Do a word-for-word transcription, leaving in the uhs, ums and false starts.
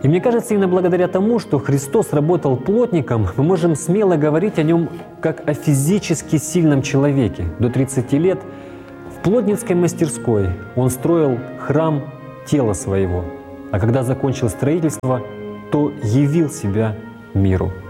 И мне кажется, именно благодаря тому, что Христос работал плотником, мы можем смело говорить о Нем как о физически сильном человеке. До тридцати лет в плотницкой мастерской Он строил храм тела Своего, а когда закончил строительство, то явил Себя миру.